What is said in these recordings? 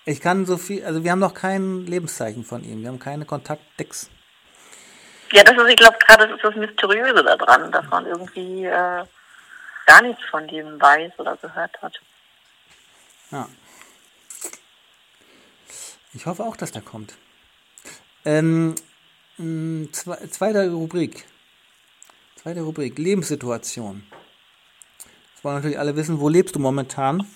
Ich kann so viel, also wir haben noch kein Lebenszeichen von ihm, wir haben keine Kontaktdecks. Ja, ich glaube gerade, das ist das Mysteriöse daran, dass man irgendwie gar nichts von dem weiß oder gehört hat. Ja. Ich hoffe auch, dass der kommt. Zweite Rubrik, Lebenssituation. Jetzt wollen natürlich alle wissen, wo lebst du momentan?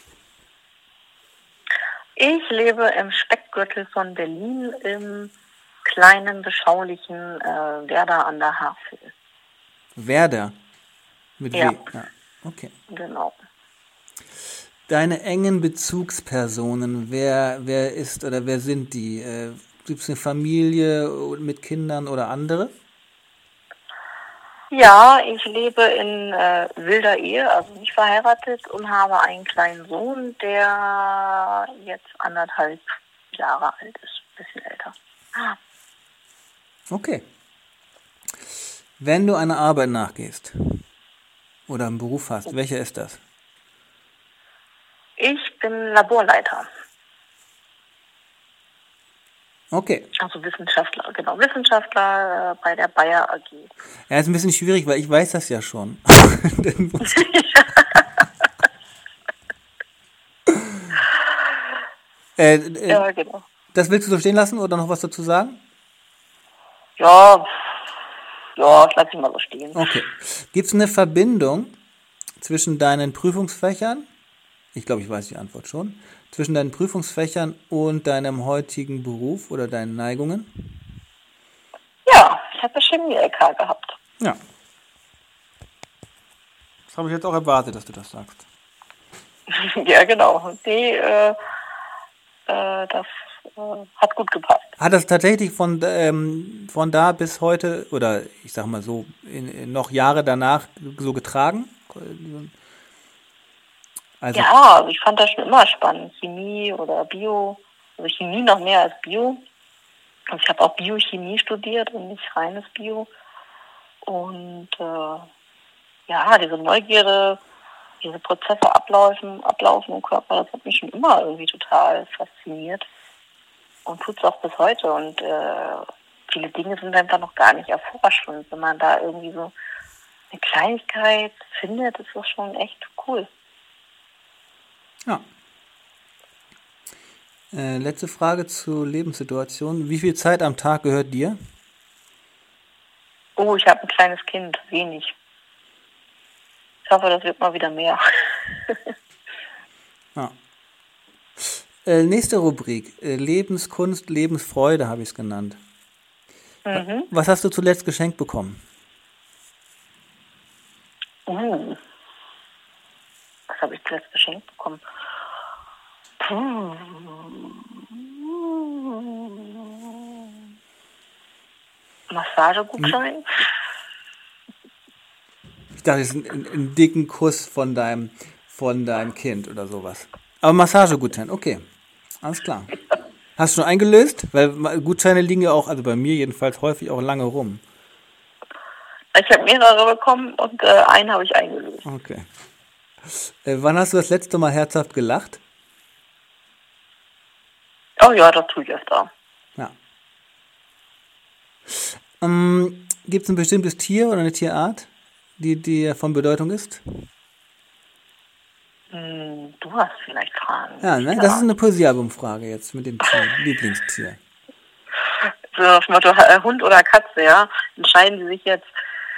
Ich lebe im Speckgürtel von Berlin im kleinen, beschaulichen Werder an der Havel. Werder? Mit Ja. W? Ja, okay. Genau. Deine engen Bezugspersonen, wer ist oder wer sind die? Gibt es eine Familie mit Kindern oder andere? Ja, ich lebe in wilder Ehe, also nicht verheiratet und habe einen kleinen Sohn, der jetzt 1,5 Jahre alt ist, ein bisschen älter. Okay. Wenn du einer Arbeit nachgehst oder einen Beruf hast, welcher ist das? Ich bin Laborleiter. Okay. Also Wissenschaftler, genau. Wissenschaftler bei der Bayer AG. Ja, ist ein bisschen schwierig, weil ich weiß das ja schon. Ja, genau. Das willst du so stehen lassen oder noch was dazu sagen? Ja, das lasse ich mal so stehen. Okay. Gibt es eine Verbindung zwischen deinen Prüfungsfächern? Ich glaube, ich weiß die Antwort schon. Zwischen deinen Prüfungsfächern und deinem heutigen Beruf oder deinen Neigungen? Ja, ich habe ja Chemie-LK gehabt. Ja. Das habe ich jetzt auch erwartet, dass du das sagst. Ja, genau. Das hat gut gepasst. Hat das tatsächlich von da bis heute, oder ich sag mal so, noch Jahre danach so getragen? Also, Ja, also ich fand das schon immer spannend. Chemie oder Bio. Also Chemie noch mehr als Bio. Also ich habe auch Biochemie studiert und nicht reines Bio. Und diese Neugierde, diese Prozesse ablaufen im Körper, das hat mich schon immer irgendwie total fasziniert. Und tut es auch bis heute. Und viele Dinge sind einfach noch gar nicht erforscht. Und wenn man da irgendwie so eine Kleinigkeit findet, ist das schon echt cool. ja. Letzte Frage zur Lebenssituation. Wie viel Zeit am Tag gehört dir? Oh, ich habe ein kleines Kind, wenig. Ich hoffe, das wird mal wieder mehr. Ja. Nächste Rubrik. Lebenskunst, Lebensfreude habe ich es genannt. Mhm. Was hast du zuletzt geschenkt bekommen? Was habe ich zuletzt geschenkt bekommen? Massagegutschein? Ich dachte, es ist einen dicken Kuss von deinem Kind oder sowas. Aber Massagegutschein, okay. Alles klar. Hast du schon eingelöst? Weil Gutscheine liegen ja auch, also bei mir jedenfalls, häufig auch lange rum. Ich habe mehrere bekommen und einen habe ich eingelöst. Okay. Wann hast du das letzte Mal herzhaft gelacht? Oh ja, das tue ich öfter. Ja. Gibt es ein bestimmtes Tier oder eine Tierart, die dir von Bedeutung ist? Du hast vielleicht Fragen. Ja, ne? Das ist eine Poesiealbumfrage jetzt mit dem Tier, Lieblingstier. So auf dem Motto Hund oder Katze, ja. Entscheiden Sie sich jetzt.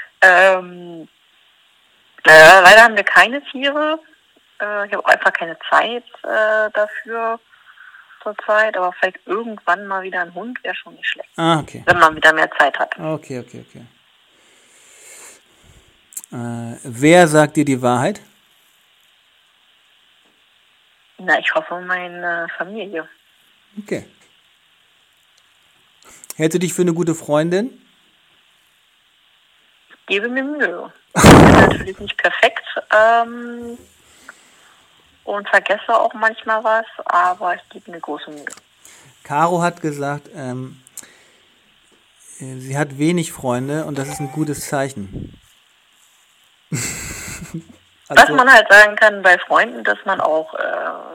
Leider haben wir keine Tiere. Ich habe auch einfach keine Zeit dafür zurzeit. Aber vielleicht irgendwann mal wieder ein Hund wäre schon nicht schlecht. Ah, okay. Wenn man wieder mehr Zeit hat. Okay. Wer sagt dir die Wahrheit? Na, ich hoffe, meine Familie. Okay. Hältst du dich für eine gute Freundin? Ich gebe mir Mühe. Ich bin natürlich nicht perfekt und vergesse auch manchmal was, aber ich gebe mir große Mühe. Caro hat gesagt, sie hat wenig Freunde und das ist ein gutes Zeichen. Was man halt sagen kann bei Freunden, dass man auch